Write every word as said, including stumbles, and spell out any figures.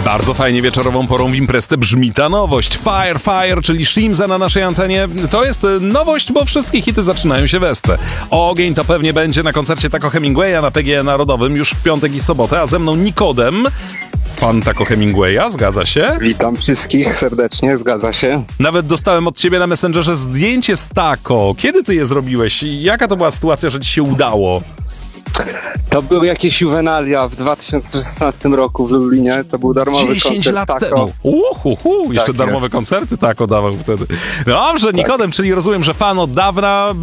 Bardzo fajnie wieczorową porą w imprezę brzmi ta nowość. Fire, Fire, czyli Shrimza na naszej antenie. To jest nowość, bo wszystkie hity zaczynają się w esce. Ogień to pewnie będzie na koncercie Taco Hemingwaya na P G E Narodowym już w piątek i sobotę, a ze mną Nikodem. Fan Taco Hemingwaya, zgadza się? Witam wszystkich serdecznie, zgadza się. Nawet dostałem od ciebie na Messengerze zdjęcie z Taco. Kiedy ty je zrobiłeś? Jaka to była sytuacja, że ci się udało? To były jakieś juwenalia w dwa tysiące szesnastym roku w Lublinie. To był darmowy dziesięć koncert lat Taco. temu. Uhuhu, jeszcze Tak darmowe jest. koncerty Taco dawał wtedy. Dobrze, Nikodem, czyli rozumiem, że fan od dawna.